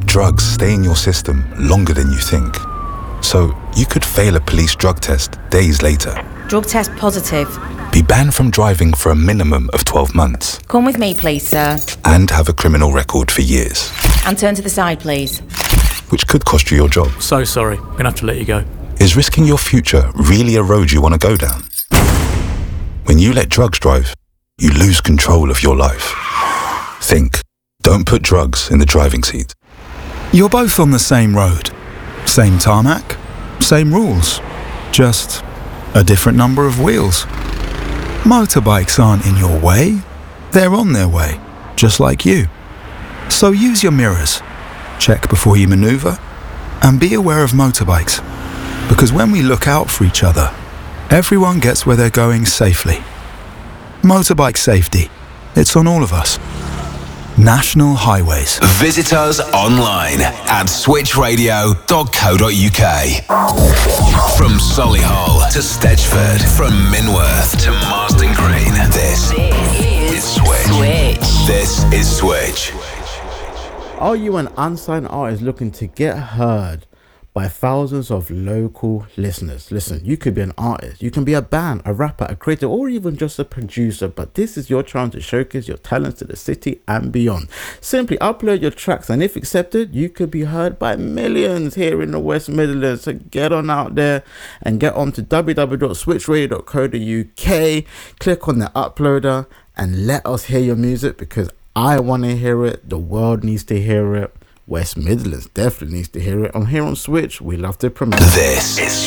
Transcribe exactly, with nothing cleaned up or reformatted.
drugs stay in your system longer than you think. So you could fail a police drug test days later. Drug test positive. Be banned from driving for a minimum of twelve months. Come with me, please, sir. And have a criminal record for years. And turn to the side, please. Which could cost you your job. So sorry, I'm gonna have to let you go. Is risking your future really a road you want to go down? When you let drugs drive, you lose control of your life. Think. Don't put drugs in the driving seat. You're both on the same road. Same tarmac, same rules. Just a different number of wheels. Motorbikes aren't in your way. They're on their way, just like you. So use your mirrors. Check before you maneuver. And be aware of motorbikes. Because when we look out for each other, everyone gets where they're going safely. Motorbike safety. It's on all of us. National Highways. Visit us online at switch radio dot co dot uk. From Solihull to Stedgeford, from Minworth to Marsden Green, this is Switch. Switch. This is Switch. Are you an unsigned artist looking to get heard by thousands of local listeners? Listen, you could be an artist, you can be a band, a rapper, a creator, or even just a producer, but this is your chance to showcase your talents to the city and beyond. Simply upload your tracks, and if accepted, you could be heard by millions here in the West Midlands. So get on out there and get on to w w w dot switch radio dot co dot u k, click on the uploader and let us hear your music, because I want to hear it, the world needs to hear it, West Midlands definitely needs to hear it. I'm here on Switch. We love to promote. This is